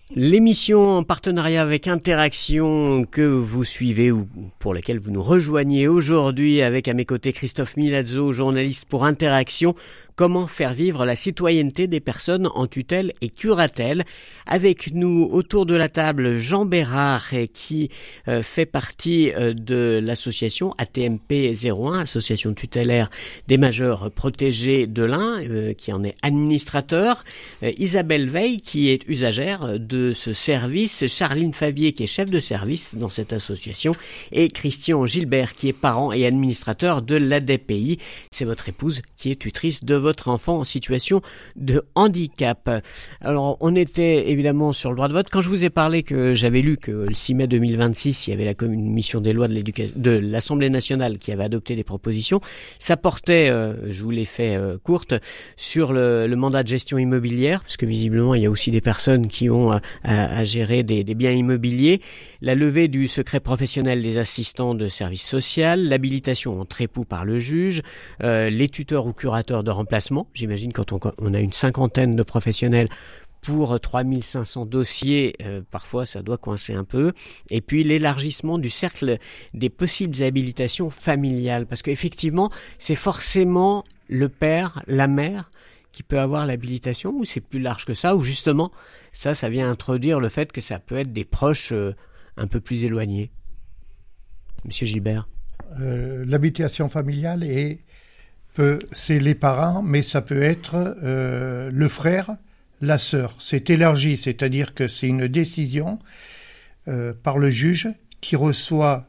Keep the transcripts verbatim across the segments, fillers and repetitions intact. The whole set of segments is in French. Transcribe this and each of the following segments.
L'émission en partenariat avec Interaction que vous suivez ou pour laquelle vous nous rejoignez aujourd'hui avec à mes côtés Christophe Milazzo, journaliste pour Interaction. Comment faire vivre la citoyenneté des personnes en tutelle et curatelle. Avec nous autour de la table Jean Bérard qui euh, fait partie euh, de l'association A T M P zéro un, association tutélaire des majeurs protégés de l'Ain, euh, qui en est administrateur. Euh, Isabelle Veil qui est usagère de ce service. Charline Favier qui est chef de service dans cette association. Et Christian Gilbert qui est parent et administrateur de l'A D P I. C'est votre épouse qui est tutrice de votre votre enfant en situation de handicap. Alors, on était évidemment sur le droit de vote. Quand je vous ai parlé que j'avais lu que le six mai deux mille vingt-six, il y avait la commission des lois de, l'éducation, de l'Assemblée nationale qui avait adopté des propositions, ça portait, euh, je vous l'ai fait euh, courte, sur le, le mandat de gestion immobilière, parce que visiblement, il y a aussi des personnes qui ont à, à, à gérer des, des biens immobiliers, la levée du secret professionnel des assistants de services sociaux, l'habilitation entre époux par le juge, euh, les tuteurs ou curateurs de remplacement. J'imagine quand on, on a une cinquantaine de professionnels pour trois mille cinq cents dossiers, euh, parfois ça doit coincer un peu. Et puis l'élargissement du cercle des possibles habilitations familiales. Parce qu'effectivement, c'est forcément le père, la mère qui peut avoir l'habilitation, ou c'est plus large que ça, ou justement, ça, ça vient introduire le fait que ça peut être des proches euh, un peu plus éloignés. Monsieur Gilbert. Euh, l'habilitation familiale est Peut, c'est les parents, mais ça peut être euh, le frère, la sœur. C'est élargi, c'est-à-dire que c'est une décision euh, par le juge qui reçoit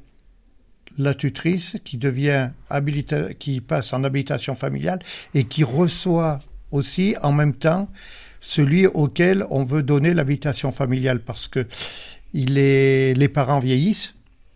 la tutrice, qui devient habilita- qui passe en habilitation familiale et qui reçoit aussi en même temps celui auquel on veut donner l'habilitation familiale, parce que il est, les parents vieillissent,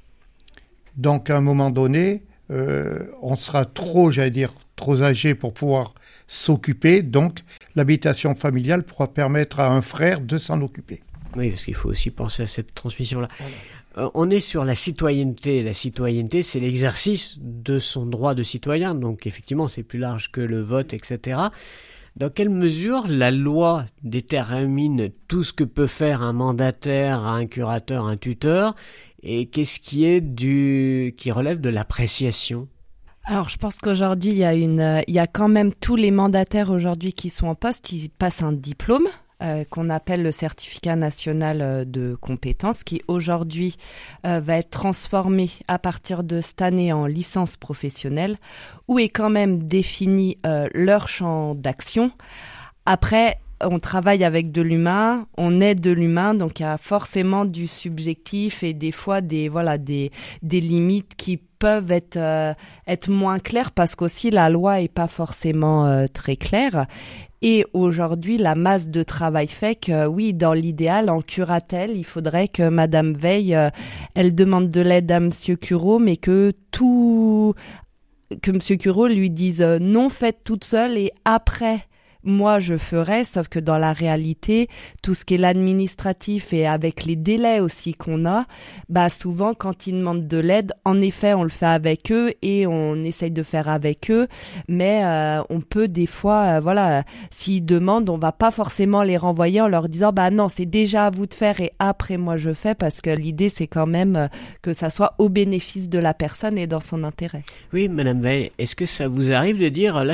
donc à un moment donné, euh, on sera trop, j'allais dire, trop âgé pour pouvoir s'occuper, donc l'habitation familiale pourra permettre à un frère de s'en occuper. Oui, parce qu'il faut aussi penser à cette transmission-là. Voilà. Euh, on est sur la citoyenneté. La citoyenneté, c'est l'exercice de son droit de citoyen, donc effectivement, c'est plus large que le vote, et cetera. Dans quelle mesure la loi détermine tout ce que peut faire un mandataire, un curateur, un tuteur, et qu'est-ce qui est du qui relève de l'appréciation ? Alors, je pense qu'aujourd'hui, il y a une, euh, il y a quand même tous les mandataires aujourd'hui qui sont en poste, qui passent un diplôme euh, qu'on appelle le certificat national de compétences, qui aujourd'hui euh, va être transformé à partir de cette année en licence professionnelle, où est quand même défini euh, leur champ d'action. Après, on travaille avec de l'humain, on aide de l'humain, donc il y a forcément du subjectif et des fois des voilà des des limites qui peuvent être euh, être moins claires parce qu'aussi la loi est pas forcément euh, très claire. Et aujourd'hui, la masse de travail fait que oui, dans l'idéal, en curatelle, il faudrait que Madame Veil, euh, elle demande de l'aide à Monsieur Cureau, mais que tout que Monsieur Cureau lui dise euh, non, faites toute seule et après. Moi, je ferais, sauf que dans la réalité, tout ce qui est l'administratif et avec les délais aussi qu'on a, bah souvent, quand ils demandent de l'aide, en effet, on le fait avec eux et on essaye de faire avec eux, mais euh, on peut des fois, euh, voilà, s'ils demandent, on va pas forcément les renvoyer en leur disant, bah non, c'est déjà à vous de faire et après, moi, je fais, parce que l'idée, c'est quand même que ça soit au bénéfice de la personne et dans son intérêt. Oui, Madame Veil, est-ce que ça vous arrive de dire, là,